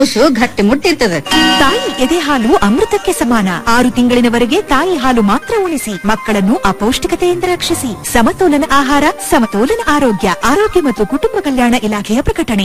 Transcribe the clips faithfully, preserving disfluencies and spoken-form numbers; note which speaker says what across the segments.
Speaker 1: ಗಟ್ಟಿ ಮುಟ್ಟಿರ್ತದೆ.
Speaker 2: ತಾಯಿ ಎದೆ ಹಾಲು ಅಮೃತಕ್ಕೆ ಸಮಾನ. ಆರು ತಿಂಗಳಿನವರೆಗೆ ತಾಯಿ ಹಾಲು ಮಾತ್ರ ಉಣಿಸಿ, ಮಕ್ಕಳನ್ನು ಅಪೌಷ್ಟಿಕತೆಯಿಂದ ರಕ್ಷಿಸಿ. ಸಮತೋಲನ ಆಹಾರ, ಸಮತೋಲನ ಆರೋಗ್ಯ. ಆರೋಗ್ಯ ಮತ್ತು ಕುಟುಂಬ ಕಲ್ಯಾಣ ಇಲಾಖೆಯ ಪ್ರಕಟಣೆ.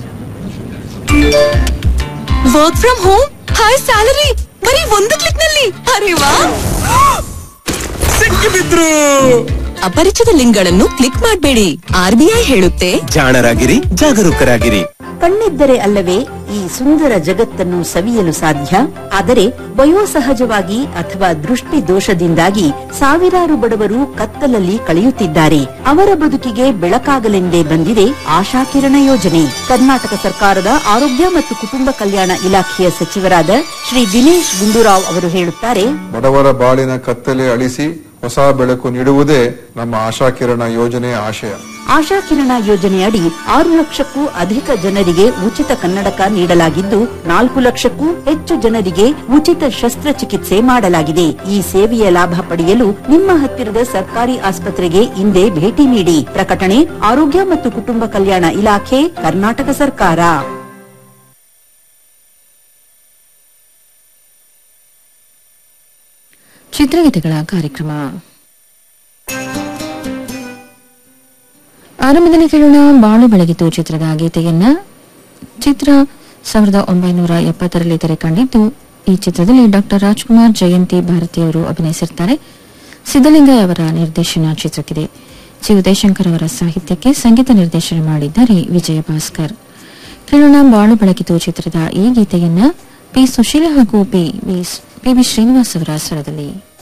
Speaker 2: Work from home, high salary, ಬರೀ ಒಂದು ಕ್ಲಿಕ್ ನಲ್ಲಿ. ಅರೆ ವಾ,
Speaker 3: ಸಿಕ್ಕಿಬಿದ್ರು.
Speaker 2: ಅಪರಿಚಿತ ಲಿಂಕ್ಗಳನ್ನು ಕ್ಲಿಕ್ ಮಾಡಬೇಡಿ. ಆರ್ಬಿಐ ಹೇಳುತ್ತೆ,
Speaker 3: ಜಾಣರಾಗಿರಿ, ಜಾಗರೂಕರಾಗಿರಿ.
Speaker 4: ಕಣ್ಣಿದ್ದರೆ ಅಲ್ಲವೇ ಈ ಸುಂದರ ಜಗತ್ತನ್ನು ಸವಿಯಲು ಸಾಧ್ಯ. ಆದರೆ ವಯೋಸಹಜವಾಗಿ ಅಥವಾ ದೃಷ್ಟಿ ದೋಷದಿಂದಾಗಿ ಸಾವಿರಾರು ಬಡವರು ಕತ್ತಲಲ್ಲಿ ಕಳೆಯುತ್ತಿದ್ದಾರೆ. ಅವರ ಬದುಕಿಗೆ ಬೆಳಕಾಗಲೆಂದೇ ಬಂದಿದೆ ಆಶಾಕಿರಣ ಯೋಜನೆ. ಕರ್ನಾಟಕ ಸರ್ಕಾರದ ಆರೋಗ್ಯ ಮತ್ತು ಕುಟುಂಬ ಕಲ್ಯಾಣ ಇಲಾಖೆಯ ಸಚಿವರಾದ ಶ್ರೀ ದಿನೇಶ್ ಗುಂಡೂರಾವ್ ಅವರು ಹೇಳುತ್ತಾರೆ,
Speaker 5: ಬಡವರ ಬಾಳಿನ ಕತ್ತಲೆ ಅಳಿಸಿ ಹೊಸ ಬೆಳಕು ನೀಡುವುದೇ ನಮ್ಮ ಆಶಾಕಿರಣ ಯೋಜನೆಯ ಆಶಯ.
Speaker 4: ಆಶಾಕಿರಣ ಯೋಜನೆಯಡಿ ಆರು ಲಕ್ಷಕ್ಕೂ ಅಧಿಕ ಜನರಿಗೆ ಉಚಿತ ಕನ್ನಡಕ ನೀಡಲಾಗಿದ್ದು, ನಾಲ್ಕು ಲಕ್ಷಕ್ಕೂ ಹೆಚ್ಚು ಜನರಿಗೆ ಉಚಿತ ಶಸ್ತ್ರಚಿಕಿತ್ಸೆ ಮಾಡಲಾಗಿದೆ. ಈ ಸೇವೆಯ ಲಾಭ ಪಡೆಯಲು ನಿಮ್ಮ ಹತ್ತಿರದ ಸರ್ಕಾರಿ ಆಸ್ಪತ್ರೆಗೆ ಇಂದೇ ಭೇಟಿ ನೀಡಿ. ಪ್ರಕಟಣೆ ಆರೋಗ್ಯ ಮತ್ತು ಕುಟುಂಬ ಕಲ್ಯಾಣ ಇಲಾಖೆ, ಕರ್ನಾಟಕ ಸರ್ಕಾರ.
Speaker 6: ಚಿತ್ರಗೀತೆಗಳ ಕಾರ್ಯಕ್ರಮ ಆರಂಭದಲ್ಲಿ ಕೇಳೋಣ. ಬಾಳು ಬೆಳಗಿತು ಚಿತ್ರದ ಗೀತೆಯನ್ನ. ಚಿತ್ರ ಸಾವಿರದ ಒಂಬೈನೂರ ಎಪ್ಪತ್ತರಲ್ಲಿ ತೆರೆ ಕಂಡಿದ್ದು, ಈ ಚಿತ್ರದಲ್ಲಿ ಡಾಕ್ಟರ್ ರಾಜ್ಕುಮಾರ್, ಜಯಂತಿ ಭಾರತಿಯವರು ಅಭಿನಯಿಸಿರುತ್ತಾರೆ. ಸಿದ್ದಲಿಂಗಯ್ಯ ಅವರ ನಿರ್ದೇಶನ ಚಿತ್ರಕ್ಕಿದೆ. ಜಿ ಉದಯಶಂಕರ್ ಅವರ ಸಾಹಿತ್ಯಕ್ಕೆ ಸಂಗೀತ ನಿರ್ದೇಶನ ಮಾಡಿದ್ದಾರೆ ವಿಜಯ ಭಾಸ್ಕರ್. ಕೇಳೋಣ ಬಾಳು ಬೆಳಗಿತು ಚಿತ್ರದ ಈ ಗೀತೆಯನ್ನ ಪಿ ಸುಶೀಲ ಹಾಗೂ ಪಿ ಬಿ ಶ್ರೀನಿವಾಸ್ ಅವರ ಸ್ವರದಲ್ಲಿ.